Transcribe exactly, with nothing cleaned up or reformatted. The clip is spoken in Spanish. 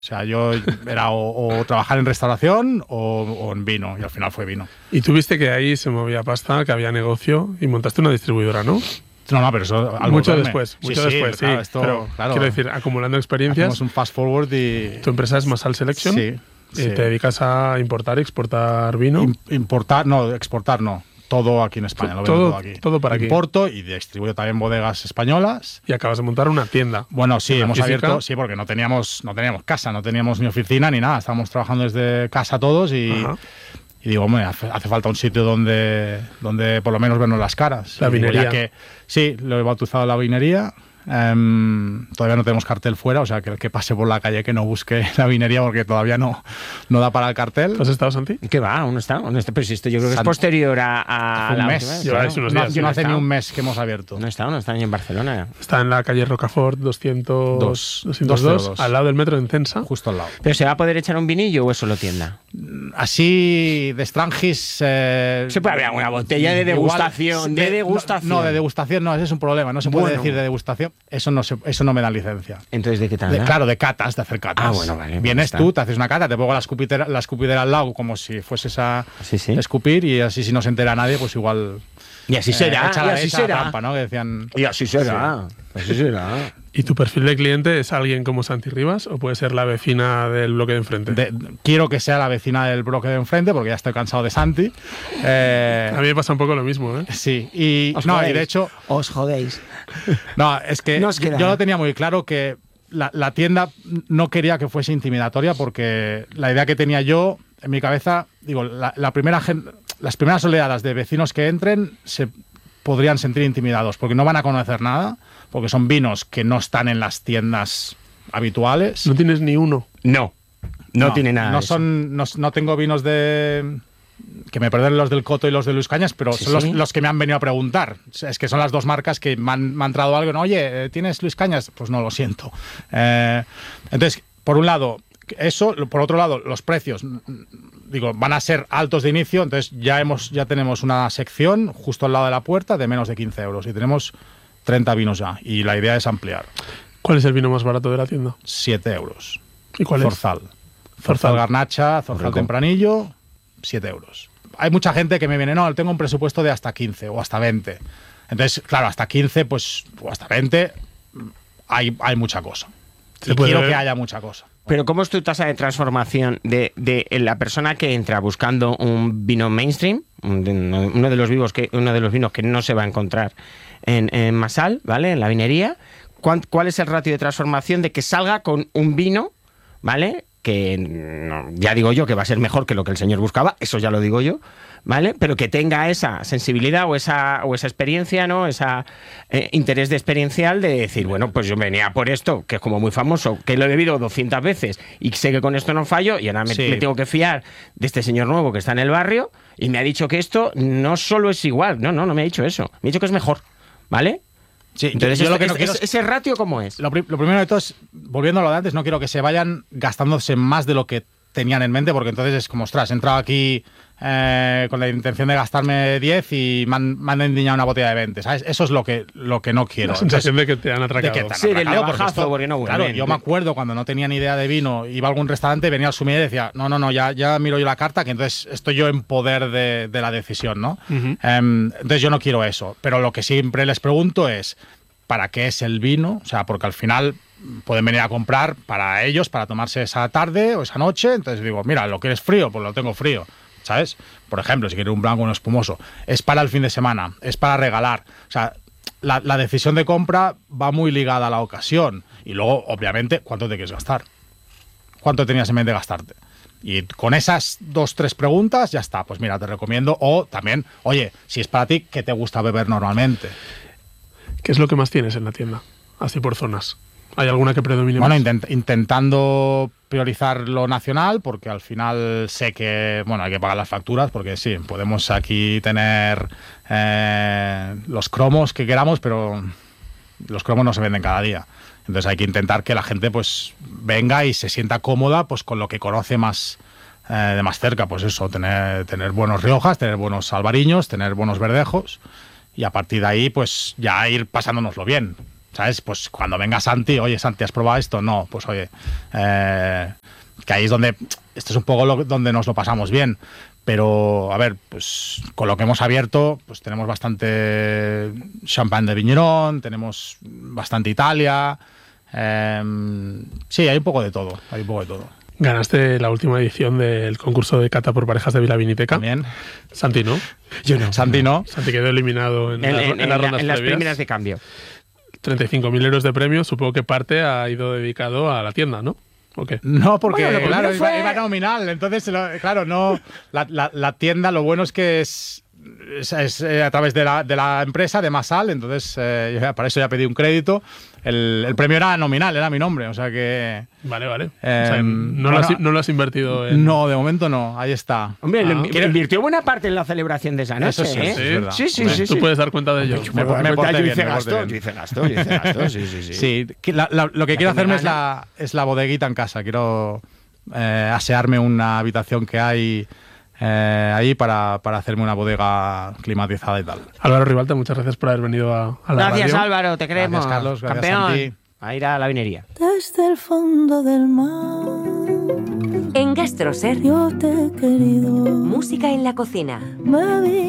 O sea, yo era o, o trabajar en restauración o, o en vino, y al final fue vino. Y tú viste que ahí se movía pasta, que había negocio, y montaste una distribuidora, ¿no? No, no, pero eso... Al mucho volverme. después, Sí, mucho sí, después, sí. Claro, esto, pero claro, quiero decir, acumulando experiencias. Hacemos un fast forward y... Tu empresa es Masal Selection. Sí. Y sí. te dedicas a importar y exportar vino. Im- importar, no, exportar no. Todo aquí en España, lo vendo Todo- todo aquí. todo para aquí. Importo y distribuyo también bodegas españolas. Y acabas de montar una tienda. Bueno, sí, ¿En la hemos física? abierto, sí, porque no teníamos, no teníamos casa, no teníamos ni oficina ni nada. Estábamos trabajando desde casa todos y, Ajá. y digo, hombre, hace, hace falta un sitio donde, donde por lo menos vernos las caras. La Y digo, vinería. ya que, sí, lo he bautizado la vinería. Em, todavía no tenemos cartel fuera, o sea, que el que pase por la calle que no busque la vinería porque todavía no, no da para el cartel. ¿Tú has estado, Santi? ¿Qué va? ¿Aún no está? ¿Aún no está? Pero si esto yo creo que es San- posterior a, a Hace un la mes. última vez, Lleváis claro. unos No, días. yo no ¿No hace está? ni un mes que hemos abierto. No está, no está ni en Barcelona. Está en la calle Rocafort doscientos Dos. doscientos dos, doscientos dos. al lado del metro de Encensa. Justo al lado. ¿Pero se va a poder echar un vinillo o es solo tienda? Así de Strangis. Eh, Se puede haber una botella de degustación, de degustación. No, no, de degustación no, ese es un problema. No se puede Bueno. decir de degustación. Eso no, se, eso no me dan licencia. Entonces, ¿de qué tal? De- claro, de catas, de hacer catas. Ah, bueno, vale, Vienes está. tú, te haces una cata, te pongo la escupidera, la escupidera al lado como si fueses a Sí, sí. escupir y así si no se entera nadie, pues igual. Y así eh, será, echa y la, así echa la será. trampa, ¿no? Que decían. Y así será. Así será. ¿Y tu perfil de cliente es alguien como Santi Rivas o puede ser la vecina del bloque de enfrente? De- quiero que sea la vecina del bloque de enfrente porque ya estoy cansado de Santi. Eh, A mí me pasa un poco lo mismo, ¿eh? sí, y, Os no, y jodéis. de hecho. Os jodéis. No, es que No os queda yo nada. lo tenía muy claro que la, la tienda no quería que fuese intimidatoria porque la idea que tenía yo en mi cabeza, digo, la, la primera gen- las primeras oleadas de vecinos que entren se podrían sentir intimidados porque no van a conocer nada, porque son vinos que no están en las tiendas habituales. No tienes ni uno. No. No, tiene nada. No, de eso. son, no, no tengo vinos de... Que me perdonen los del Coto y los de Luis Cañas, pero Sí, son los, sí. los que me han venido a preguntar. O sea, es que son las dos marcas que me han, me han entrado algo. ¿No? Oye, ¿tienes Luis Cañas? Pues no, lo siento. Eh, entonces, por un lado, eso. Por otro lado, los precios, digo, van a ser altos de inicio. Entonces, ya, hemos, ya tenemos una sección justo al lado de la puerta de menos de quince euros. Y tenemos treinta vinos ya. Y la idea es ampliar. ¿Cuál es el vino más barato de la tienda? siete euros. ¿Y cuál es? Zorzal. Zorzal. Zorzal Garnacha, Zorzal Rico. Tempranillo, siete euros. Hay mucha gente que me viene, no, tengo un presupuesto de hasta quince o hasta veinte. Entonces, claro, hasta quince, pues, o hasta veinte, hay, hay mucha cosa. Se Y puede quiero ver. que haya mucha cosa. Pero ¿cómo es tu tasa de transformación de, de la persona que entra buscando un vino mainstream, un- de- uno de los vivos que uno de los vinos que no se va a encontrar en, en Masal, ¿vale? En la vinería? ¿Cuán- ¿Cuál es el ratio de transformación de que salga con un vino, ¿vale? Que no, ya digo yo que va a ser mejor que lo que el señor buscaba, eso ya lo digo yo, ¿vale? Pero que tenga esa sensibilidad o esa, o esa experiencia, ¿no? Esa eh, interés de experiencial de decir, bueno, pues yo venía por esto, que es como muy famoso, que lo he bebido doscientas veces y sé que con esto no fallo y ahora me, Sí. me tengo que fiar de este señor nuevo que está en el barrio y me ha dicho que esto no solo es igual, no, no, no me ha dicho eso, me ha dicho que es mejor, ¿vale? Sí, Entonces, yo esto- lo que no es- quiero es- ese ratio, ¿cómo es? Lo, pri- lo primero de todo es, volviendo a lo de antes, no quiero que se vayan gastándose más de lo que tenían en mente, porque entonces es como, ostras, he entrado aquí eh, con la intención de gastarme diez y me han, me han endiñado una botella de veinte, ¿sabes? Eso es lo que, lo que no quiero. La sensación de que te han de atracado. que te han Sí, del atracado, porque navajazo, esto- porque no Claro, vuelven. yo me acuerdo cuando no tenía ni idea de vino, iba a algún restaurante, venía al sumiller y decía, no, no, no, ya, ya miro yo la carta, que entonces estoy yo en poder de, de la decisión, ¿no? Ujú. Em, entonces yo no quiero eso, pero lo que siempre les pregunto es, ¿para qué es el vino? O sea, porque al final pueden venir a comprar para ellos, para tomarse esa tarde o esa noche, entonces digo, mira, ¿lo quieres frío? Pues lo tengo frío, ¿sabes? Por ejemplo, si quieres un blanco o un espumoso, es para el fin de semana, es para regalar, o sea, la, la decisión de compra va muy ligada a la ocasión y luego, obviamente, ¿cuánto te quieres gastar? ¿Cuánto tenías en mente gastarte? Y con esas dos, tres preguntas ya está, pues mira, te recomiendo, o también, oye, si es para ti, ¿qué te gusta beber normalmente? ¿Qué es lo que más tienes en la tienda? Así por zonas. ¿Hay alguna que predomine Bueno, más? intent- intentando priorizar lo nacional, porque al final sé que, bueno, hay que pagar las facturas, porque sí, podemos aquí tener eh, los cromos que queramos, pero los cromos no se venden cada día. Entonces hay que intentar que la gente pues venga y se sienta cómoda pues con lo que conoce más eh, de más cerca, pues eso, tener, tener buenos riojas, tener buenos albariños, tener buenos verdejos y a partir de ahí pues ya ir pasándonoslo bien. ¿sabes? Pues cuando venga Santi, oye, Santi, ¿has probado esto? No, pues oye, eh, que ahí es donde, esto es un poco lo, donde nos lo pasamos bien. Pero, a ver, pues con lo que hemos abierto, pues tenemos bastante champán de Vignerón, tenemos bastante Italia. Eh, sí, hay un poco de todo, hay un poco de todo. Ganaste la última edición del concurso de cata por parejas de Vilaviniteca. También. Santi, ¿no? Yo no. Santi no. Santi quedó eliminado en, En, la- en- en en las la- rondas en las previas. primeras de cambio. treinta y cinco mil euros de premio, supongo que parte ha ido dedicado a la tienda, ¿no? ¿O qué? No, porque Bueno, lo claro, primero fue- iba, iba nominal, entonces, lo- claro, no. La, la- la tienda, lo bueno es que es, es, es, eh, a través de la, de la empresa, de Masal, entonces eh, yo ya- para eso ya pedí un crédito. El, el premio era nominal, era mi nombre, o sea que. Vale, vale. Eh, O sea, no, lo bueno, has, no lo has invertido en... No, de momento no, ahí está. Hombre, Ah, le- quiero- invirtió buena parte en la celebración de esa noche. Eso sí, ¿eh? eso es verdad. Sí, sí, Hombre, sí. Tú sí. puedes dar cuenta de ello. Me- me porté yo bien, hice me porté gasto, bien. yo hice gasto, yo hice gasto, sí, sí, sí. Sí, que la- la- lo que La quiero que me hacerme es gana. la, es la bodeguita en casa. Quiero eh, asearme una habitación que hay eh, ahí para, para hacerme una bodega climatizada y tal. Álvaro Ribalta, muchas gracias por haber venido a, a la Gracias, radio. Álvaro, te queremos. Gracias, Carlos, gracias, Campeón. Santi. A ir a la vinería. Desde el fondo del mar, En Gastroser, yo te he querido. música en la cocina. Me vi